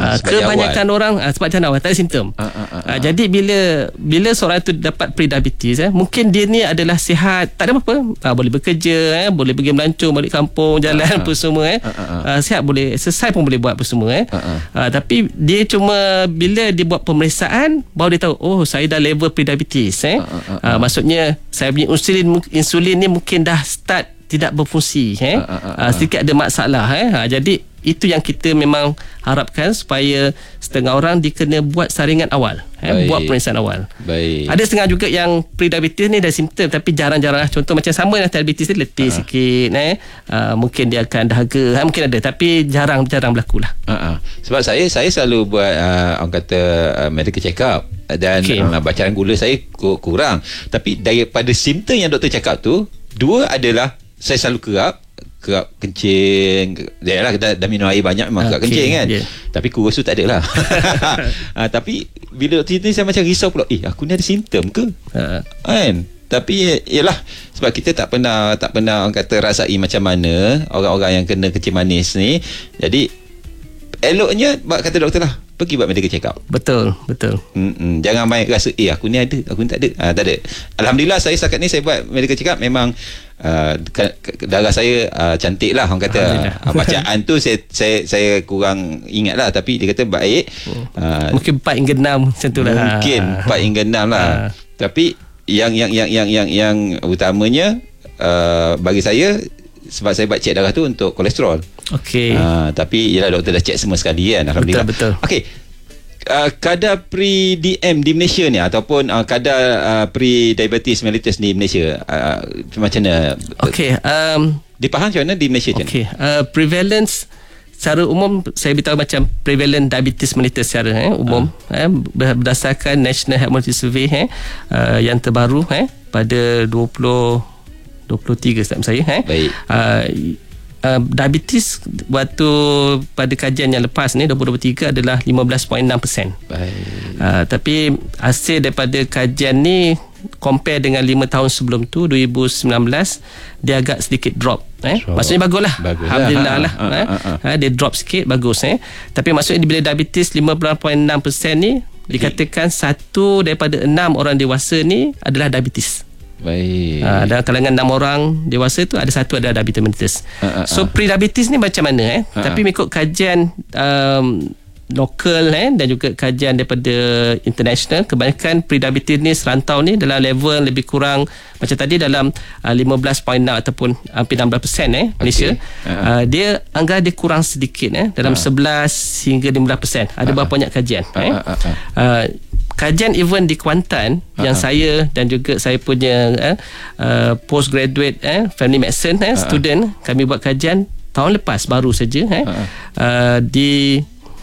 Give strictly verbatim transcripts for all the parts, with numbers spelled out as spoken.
uh, kebanyakan awal. orang uh, sebab macam awal tak ada simptom. Uh, uh, uh, uh. Uh, jadi bila bila seorang tu dapat pre-diabetes, eh, mungkin dia ni adalah sihat, tak ada apa-apa, uh, boleh bekerja, eh, boleh pergi melancong balik kampung, jalan uh, uh. apa semua, eh. uh, uh, uh. Uh, sihat, boleh exercise pun boleh buat apa semua, eh. uh, uh. Uh, tapi dia cuma bila dia buat pemeriksaan baru dia tahu, oh saya dah level pre-diabetes, eh. uh, uh, uh, uh. Uh, maksudnya saya punya insulin insulin ni mungkin dah start tidak berfungsi, eh. uh, uh, uh, uh. sedikit ada masalah, eh. uh, jadi itu yang kita memang harapkan supaya setengah orang dikena buat saringan awal, eh, buat pemeriksaan awal. Baik. Ada setengah juga yang pre-diabetes ni dah simptom tapi jarang-jarang, contoh macam sama lah diabetes ni letih uh-huh. sikit, eh. uh, mungkin dia akan dahaga, eh, mungkin ada tapi jarang-jarang berlaku lah. uh-huh. Sebab saya saya selalu buat uh, orang kata uh, medical check up dan okay. uh, bacaan gula saya kurang, tapi daripada simptom yang doktor cakap tu, dua adalah saya selalu kerap kerap kencing, dia lah dah, dah minum air banyak memang okay, kerap kencing kan, yeah. tapi kurus tu tak ada lah. ha, tapi bila doktor ni saya macam risau pula, eh aku ni ada simptom ke, uh. kan? Tapi ialah sebab kita tak pernah tak pernah orang kata rasai macam mana orang-orang yang kena kencing manis ni, jadi eloknya kata doktor lah, pergi buat medical check up. Betul, betul. Mm-mm. Jangan main rasa eh aku ni ada, aku ni tak ada. Ha, tak ada. Alhamdulillah saya setakat ni saya buat medical check up memang uh, darah saya uh, cantik lah orang kata. Uh, bacaan tu saya saya saya kurang ingat lah, tapi dia kata baik. Uh, mungkin empat hingga enam macam tu lah. Mungkin empat hingga enam lah. Uh. Tapi yang yang yang yang yang yang utamanya uh, bagi saya, sebab saya buat cek darah tu untuk kolesterol. Okey. Uh, tapi ialah doktor dah cek semua sekali kan, alhamdulillah. Betul, betul. Okey. Uh, kadar pre-D M di Malaysia ni ataupun uh, kadar uh, pre-diabetes mellitus di Malaysia uh, macam mana? Okey, um dipaham macam mana di Malaysia macam okay. uh, prevalence secara umum saya beritahu macam prevalent diabetes mellitus secara eh, umum uh. eh, berdasarkan National Health Monitor Survey eh, uh, yang terbaru eh, pada dua puluh dua puluh tiga setakat saya eh. Baik. Uh, uh, diabetes waktu pada kajian yang lepas ni dua ribu dua puluh tiga adalah lima belas perpuluhan enam peratus. Baik. Uh, tapi hasil daripada kajian ni compare dengan lima tahun sebelum tu dua ribu sembilan belas dia agak sedikit drop, eh. Drop. Maksudnya baguslah. Bagus Alhamdulillah lah. Ha, ha, ha, ha. Dia drop sikit bagus, eh. Tapi maksudnya bila diabetes lima belas perpuluhan enam peratus ni dikatakan satu daripada enam orang dewasa ni adalah diabetes. Baik. Uh, dalam kalangan enam orang dewasa tu ada satu ada diabetes mellitus. Uh, uh, uh. So pre-diabetes ni macam mana, eh? Uh, uh. Tapi mengikut kajian um, lokal, eh, dan juga kajian daripada international, kebanyakan pre-diabetes ni serantau ni dalam level lebih kurang macam tadi dalam uh, lima belas perpuluhan enam ataupun hampir enam belas peratus, eh, Malaysia. Okay. Uh, uh, dia anggaran dia kurang sedikit, eh, dalam uh. sebelas hingga lima belas peratus. Ada uh, berapa banyak kajian, uh, eh? Uh, uh, uh. Uh, kajian even di Kuantan uh-huh. yang saya dan juga saya punya eh, uh, postgraduate eh, family medicine eh, uh-huh. student, kami buat kajian tahun lepas baru saja, eh, uh-huh. uh, di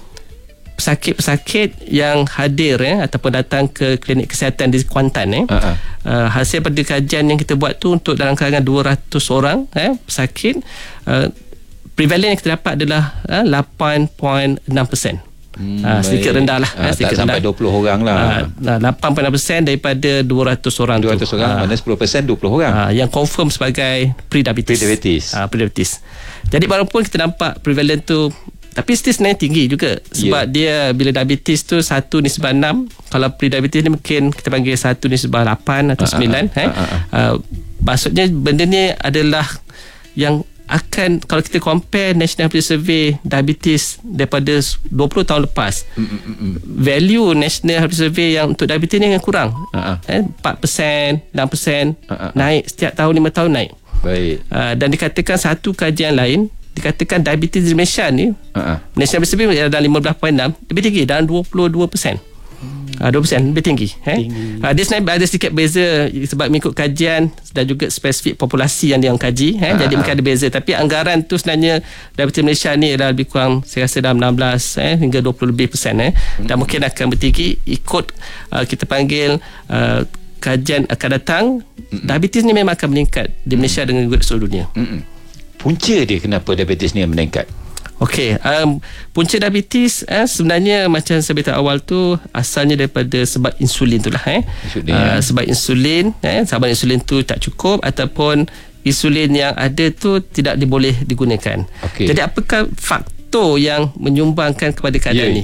pesakit-pesakit yang hadir, eh, ataupun datang ke klinik kesihatan di Kuantan, eh. uh-huh. uh, hasil pada kajian yang kita buat tu untuk dalam kalangan dua ratus orang, eh, pesakit, uh, prevalent yang kita dapat adalah uh, lapan perpuluhan enam peratus. Hmm, ha, sedikit rendah lah, ha, sedikit tak rendah. Sampai dua puluh orang lah, ha, lapan perpuluhan enam peratus daripada dua ratus orang dua ratus tu. orang, ha. Mana sepuluh peratus dua puluh orang, ha, yang confirm sebagai pre-diabetes, pre-diabetes. Ha, pre-diabetes. Jadi walaupun kita nampak prevalent tu, tapi still sebenarnya tinggi juga. Sebab yeah. dia bila diabetes tu satu nisbah enam, kalau pre-diabetes ni mungkin kita panggil satu nisbah lapan atau sembilan, uh, uh, uh, uh, uh. Uh, maksudnya benda ni adalah yang akan, kalau kita compare National Health Survey diabetes daripada dua puluh tahun lepas, mm, mm, mm. value National Health Survey yang untuk diabetes ni yang kurang, uh-huh. eh, empat peratus, enam peratus, uh-huh. naik setiap tahun, lima tahun naik. Baik. Uh, dan dikatakan satu kajian lain dikatakan diabetes di Malaysia ni, uh-huh. National Health Survey dalam lima belas perpuluhan enam lebih tinggi, dalam dua puluh dua peratus. Uh, dua peratus lebih tinggi, eh? tinggi. Uh, dia sebenarnya ada sedikit beza sebab mengikut kajian dan juga spesifik populasi yang dia kaji, eh? uh-huh. jadi mungkin ada beza, tapi anggaran tu sebenarnya diabetes Malaysia ni adalah lebih kurang saya rasa dalam enam belas eh, hingga dua puluh lebih persen, eh? hmm. dan mungkin akan bertinggi ikut uh, kita panggil uh, kajian akan datang. hmm. Diabetes ni memang akan meningkat di Malaysia hmm. dengan juga seluruh dunia. hmm. Punca dia kenapa diabetes ni meningkat? Okey, um, punca diabetes, eh, sebenarnya macam saya beritahu awal tu asalnya daripada sebab insulin tu lah, eh. Insulin, uh, sebab insulin, eh, sebab insulin tu tak cukup ataupun insulin yang ada tu tidak diboleh digunakan. Okay. Jadi apakah faktor yang menyumbangkan kepada keadaan yeah. ni?